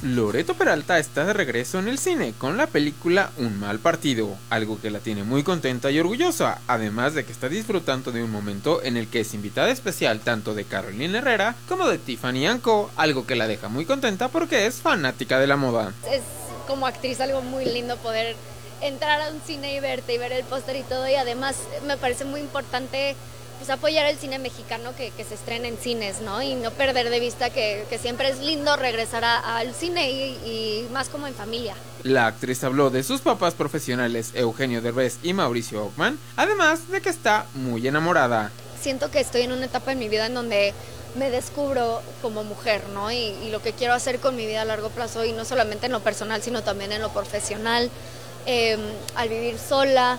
Loreto Peralta está de regreso en el cine con la película Un mal partido, algo que la tiene muy contenta y orgullosa, además de que está disfrutando de un momento en el que es invitada especial tanto de Carolina Herrera como de Tiffany Co, algo que la deja muy contenta porque es fanática de la moda. Es como actriz algo muy lindo poder entrar a un cine y verte y ver el póster y todo, y además me parece muy importante pues apoyar el cine mexicano que se estrena en cines, ¿no? Y no perder de vista que siempre es lindo regresar al cine y más como en familia. La actriz habló de sus papás profesionales Eugenio Derbez y Mauricio Ockman, además de que está muy enamorada. Siento que estoy en una etapa en mi vida en donde me descubro como mujer, ¿no? Y lo que quiero hacer con mi vida a largo plazo, y no solamente en lo personal, sino también en lo profesional, al vivir sola,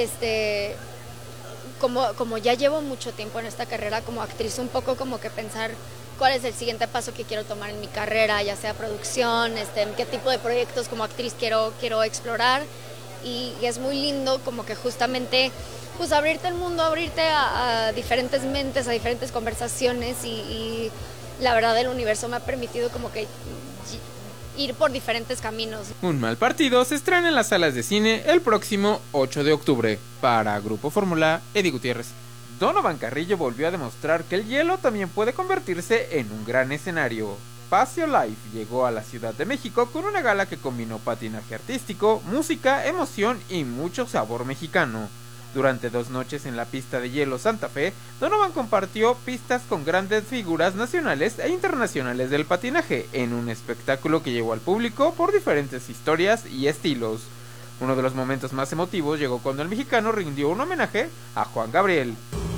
como ya llevo mucho tiempo en esta carrera como actriz, un poco como que pensar cuál es el siguiente paso que quiero tomar en mi carrera, ya sea producción, qué tipo de proyectos como actriz quiero explorar, y es muy lindo como que justamente pues abrirte al mundo, abrirte a diferentes mentes, a diferentes conversaciones, y la verdad el universo me ha permitido como que ir por diferentes caminos. Un mal partido se estrena en las salas de cine el próximo 8 de octubre. Para Grupo Fórmula, Eddie Gutiérrez. Donovan Carrillo volvió a demostrar que el hielo también puede convertirse en un gran escenario. Paseo Life llegó a la Ciudad de México con una gala que combinó patinaje artístico, música, emoción y mucho sabor mexicano. Durante 2 noches en la pista de hielo Santa Fe, Donovan compartió pistas con grandes figuras nacionales e internacionales del patinaje, en un espectáculo que llevó al público por diferentes historias y estilos. Uno de los momentos más emotivos llegó cuando el mexicano rindió un homenaje a Juan Gabriel.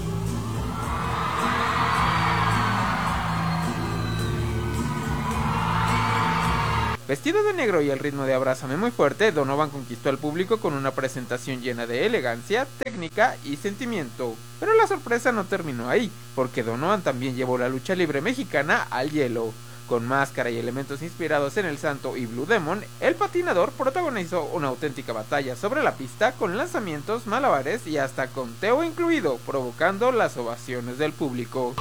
Vestido de negro y al ritmo de Abrázame muy fuerte, Donovan conquistó al público con una presentación llena de elegancia, técnica y sentimiento. Pero la sorpresa no terminó ahí, porque Donovan también llevó la lucha libre mexicana al hielo. Con máscara y elementos inspirados en El Santo y Blue Demon, el patinador protagonizó una auténtica batalla sobre la pista con lanzamientos, malabares y hasta conteo incluido, provocando las ovaciones del público.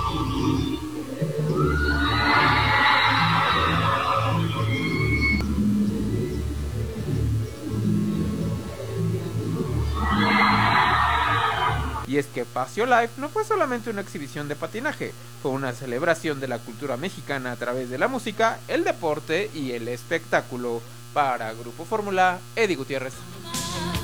Y es que Paseo Life no fue solamente una exhibición de patinaje, fue una celebración de la cultura mexicana a través de la música, el deporte y el espectáculo. Para Grupo Fórmula, Eddie Gutiérrez.